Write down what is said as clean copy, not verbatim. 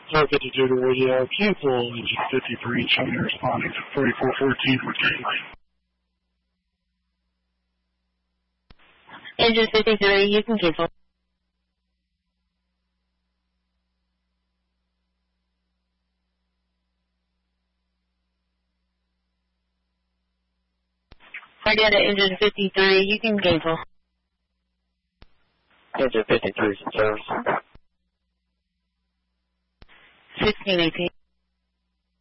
Zero 52 to radio, cancel engine 53, showing you responding to 4414 with gateway. Engine 53, you can cancel. Data engine 53, you can cancel. Engine 53 is in service. 1618.